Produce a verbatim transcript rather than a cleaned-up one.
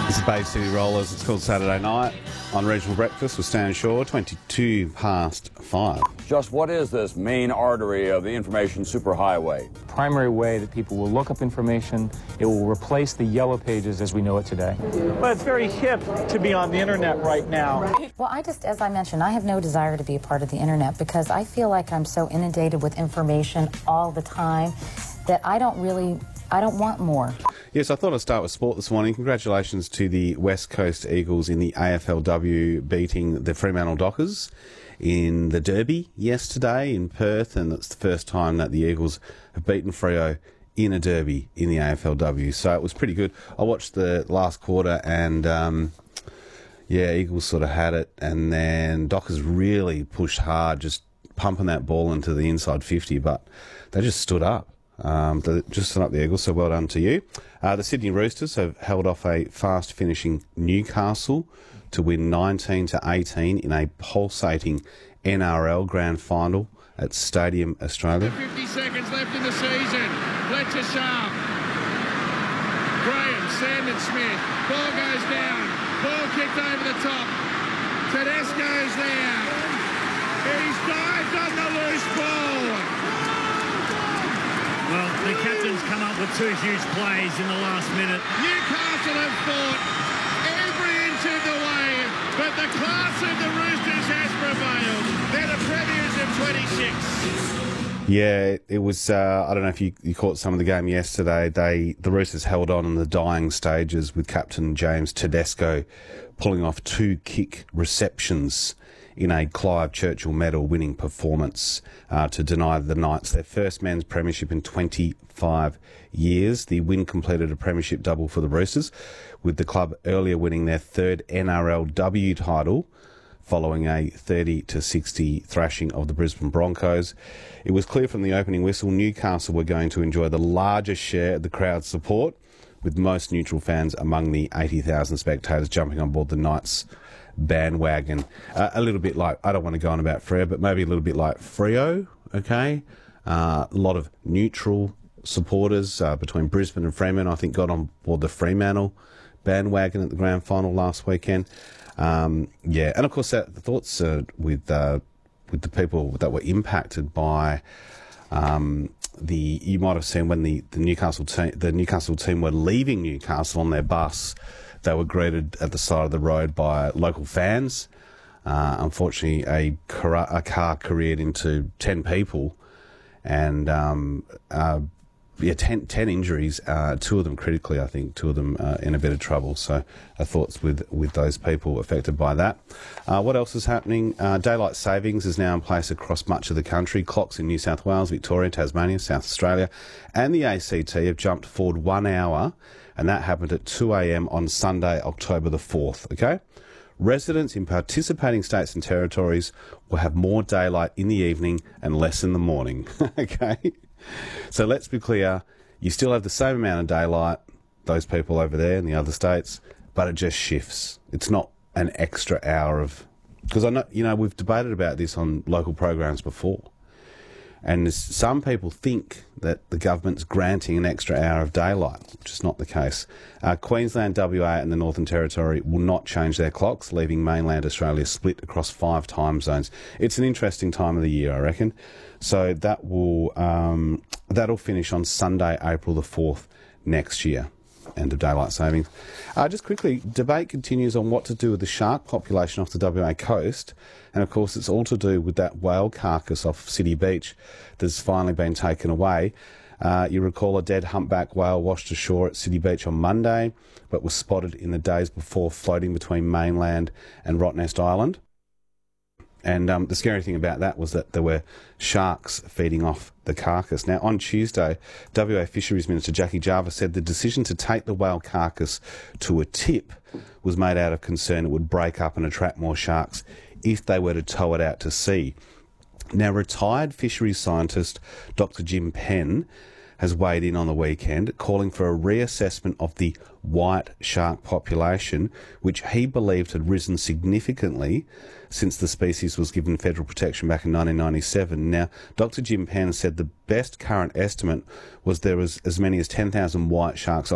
It's the Bay City Rollers. It's called Saturday Night on Regional Breakfast with Stan Shaw, twenty-two past five. Just what is this main artery of the information superhighway? Primary way that people will look up information. It will replace the yellow pages as we know it today. But it's very hip to be on the internet right now. Well, I just, as I mentioned, I have no desire to be a part of the internet because I feel like I'm so inundated with information all the time that I don't really, I don't want more. Yes, I thought I'd start with sport this morning. Congratulations to the West Coast Eagles in the A F L W beating the Fremantle Dockers in the Derby yesterday in Perth, and it's the first time that the Eagles have beaten Freo in a Derby in the A F L W, so it was pretty good. I watched the last quarter and um, yeah, Eagles sort of had it, and then Dockers really pushed hard, just pumping that ball into the inside fifty, but they just stood up. Um, they just stood up the Eagles, so well done to you. Uh, the Sydney Roosters have held off a fast-finishing Newcastle to win nineteen to eighteen in a pulsating N R L Grand Final at Stadium Australia. fifty seconds left in the season. Fletcher Sharp. Graham, Sandon Smith. Ball goes down. Ball kicked over the top. Tedesco's there. He's dived on the loose ball. Well, the captain's come up with two huge plays in the last minute. Newcastle have fought every inch of the way, but the class of the Roosters has prevailed. They're the premiers of twenty-six. Yeah, it was, uh, I don't know if you, you caught some of the game yesterday. They The Roosters held on in the dying stages with Captain James Tedesco pulling off two kick receptions in a Clive Churchill medal winning performance uh, to deny the Knights their first men's premiership in twenty-five years. The win completed a premiership double for the Roosters, with the club earlier winning their third N R L W title following a thirty to sixty thrashing of the Brisbane Broncos. It was clear from the opening whistle Newcastle were going to enjoy the largest share of the crowd's support, with most neutral fans among the eighty thousand spectators jumping on board the Knights bandwagon. Uh, a little bit like, I don't want to go on about Freo, but maybe a little bit like Freo, okay? Uh, a lot of neutral supporters uh, between Brisbane and Fremantle, I think, got on board the Fremantle bandwagon at the grand final last weekend. Um, yeah, and of course, that, the thoughts uh, with uh, with the people that were impacted by um, the, you might have seen when the, the Newcastle team, the Newcastle team were leaving Newcastle on their bus, they were greeted at the side of the road by local fans. Uh, unfortunately, a car, a car careered into ten people, and um, uh, yeah, ten, ten injuries. Uh, two of them critically, I think. Two of them uh, in a bit of trouble. So, our thoughts with with those people affected by that. Uh, what else is happening? Uh, daylight savings is now in place across much of the country. Clocks in New South Wales, Victoria, Tasmania, South Australia, and the A C T have jumped forward one hour. And that happened at two a m on Sunday, October the fourth, okay? Residents in participating states and territories will have more daylight in the evening and less in the morning, okay? So let's be clear, you still have the same amount of daylight, those people over there in the other states, but it just shifts. It's not an extra hour of... Because I know, you know, we've debated about this on local programs before. And some people think that the government's granting an extra hour of daylight, which is not the case. Uh, Queensland, W A and the Northern Territory will not change their clocks, leaving mainland Australia split across five time zones. It's an interesting time of the year, I reckon. So that will um, that'll finish on Sunday, April the fourth next year. End of daylight savings. Uh, just quickly, debate continues on what to do with the shark population off the W A coast. And of course, it's all to do with that whale carcass off City Beach that's finally been taken away. Uh, you recall a dead humpback whale washed ashore at City Beach on Monday, but was spotted in the days before floating between mainland and Rottnest Island. And um, the scary thing about that was that there were sharks feeding off the carcass. Now, on Tuesday, W A Fisheries Minister Jackie Jarvis said the decision to take the whale carcass to a tip was made out of concern it would break up and attract more sharks if they were to tow it out to sea. Now, retired fisheries scientist Doctor Jim Penn has weighed in on the weekend, calling for a reassessment of the white shark population, which he believed had risen significantly since the species was given federal protection back in nineteen ninety-seven. Now, Doctor Jim Penn said the best current estimate was there was as many as ten thousand white sharks